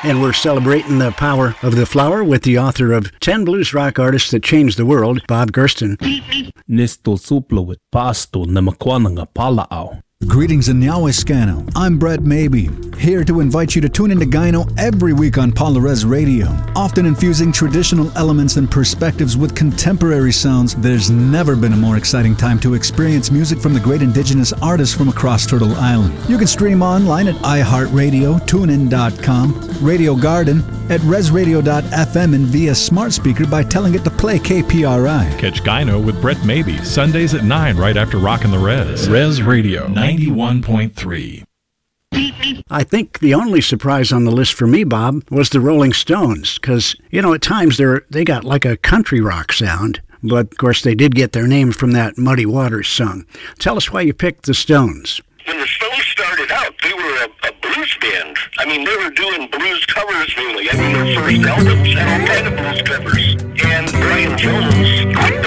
And we're celebrating the power of the flower with the author of 10 Blues Rock Artists That Changed the World, Bob Gersten. Nisto suplo with pasto na makwananga palao. Greetings in Nyaweskano. I'm Brett Maybe, here to invite you to tune into Gyno every week on Polares Radio. Often infusing traditional elements and perspectives with contemporary sounds, there's never been a more exciting time to experience music from the great indigenous artists from across Turtle Island. You can stream online at iHeartRadio, TuneIn.com, Radio Garden, at ResRadio.fm, and via smart speaker by telling it to play KPRI. Catch Gyno with Brett Maybe, Sundays at 9 right after Rockin' the Res. Res Radio 91.3. I think the only surprise on the list for me, Bob, was the Rolling Stones, because, at times they got like a country rock sound, but of course they did get their name from that Muddy Waters song. Tell us why you picked the Stones. When the Stones started out, they were a blues band. They were doing blues covers mainly. Their first albums had all kind of blues covers. And Brian Jones